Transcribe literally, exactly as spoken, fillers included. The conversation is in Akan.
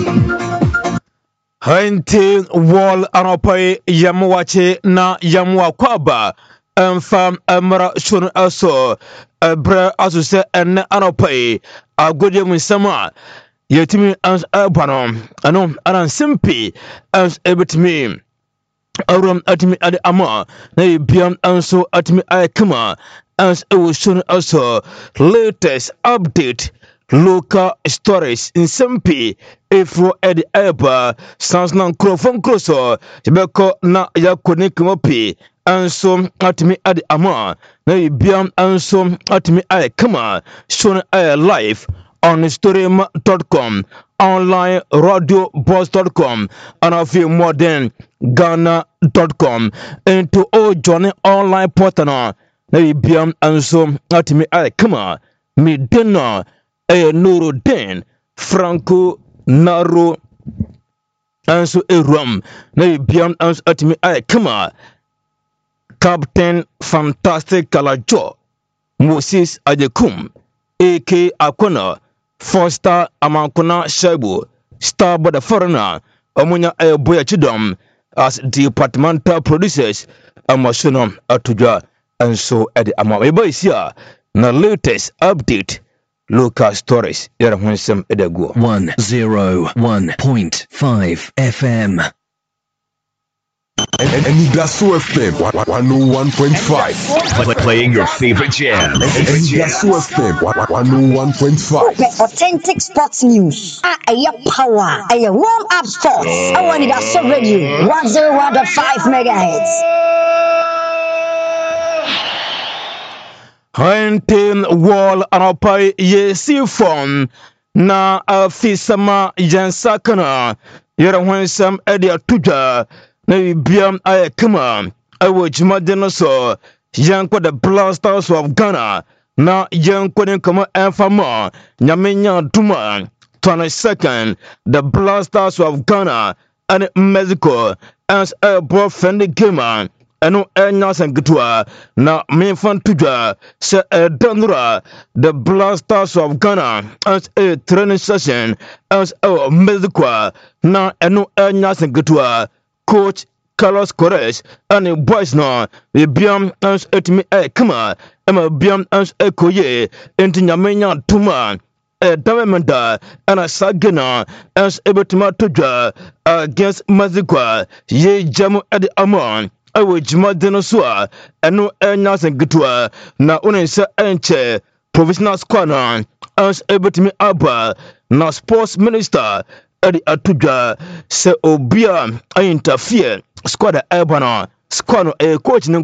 Hainti wall anopai yamwache na yamwa kwaba mfam amra shun aso bra asuse en anopai agode musama yetimi ans abano ano aran simpi as ebitimi Aurum atimi ade ama na biam anso atimi aikama as ewushun aso latest update local stories in Sempi ifro edi eba sans nan krofon kroso tibeko na yakone kumopi anso atimi ade ama na biam anso atimi aikama shun air live on storyma dot com online radio boss dot com and of you modern ghana dot com into all journey online portal na biam anso atimi aikama mi dena e nuru den franco naro anso erum na biam anso atimi aikama Captain Fantastic Kalajo Moses Ajekum A K Akona Foster Amankuna Shaibu Star by the Foreigner Amunya Boya Chidom as departmental producers Amashono Atuja and so at the Amaba is here na latest update local stories yara honsem edego one oh one point five F M Enigasu F M one oh one point five. Playing your favorite jam. Enigasu F M one oh one point five. Authentic sports news. Ah, a power. A warm up sports. I want it as radio. one oh one point five megahertz. Haintin wall anopai ye sifon na afisama jansakana yara honsem edi atuja na biam ayakama awo jimadeno so yankwa the blasters of Ghana na yankwa den kama enfama nyamenya duma twenty-second the blasters of Ghana and Mexico as a boyfriend gamer eno enya sangitwa na mefan tuja se danura the blasters of Ghana as a training session as a Mexico na eno enya sangitwa coach Carlos Corres and boys no the biam as etimi e kama ema biam as ekoye enti nyamenya tuma a Davamenda and a Sagina as ebetima tuja against Mexico ye jamu edi amon awo jima denosua eno enya sengitwa na unensa enche professional squad na as ebetimi aba na sports minister edi atuja se obia interfere squad eba na squad e coach